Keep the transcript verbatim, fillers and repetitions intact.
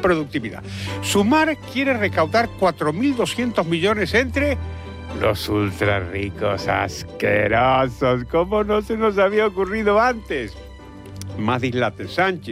productividad. Sumar quiere recaudar cuatro mil doscientos millones entre los ultra ricos asquerosos. ¿Cómo no se nos había ocurrido antes? Más dislate, Sánchez.